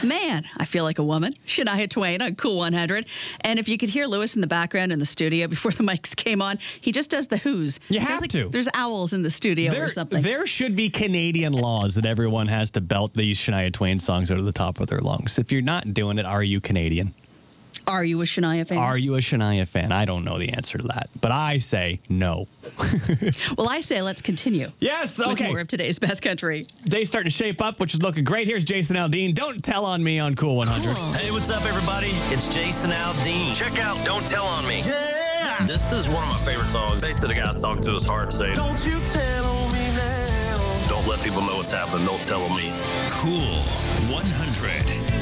Man, I feel like a woman. Shania Twain on Cool 100. And if you could hear Lewis in the background in the studio before the mics came on, he just does the whoos. You Sounds have like to. There's owls in the studio or something. There should be Canadian laws that everyone has to belt these Shania Twain songs out of the top of their lungs. If you're not doing it, are you Canadian? Are you a Shania fan? Are you a Shania fan? I don't know the answer to that, but I say no. Well, I say let's continue. Yes, With okay. more of today's best country. Day's starting to shape up, which is looking great. Here's Jason Aldean. Don't Tell on Me on Cool 100. Hey, what's up, everybody? It's Jason Aldean. Check out Don't Tell on Me. Yeah! This is one of my favorite songs. Basically, the guy's talking to his heart and saying, don't you tell on me now. Don't let people know what's happening. Don't tell on me. Cool 100.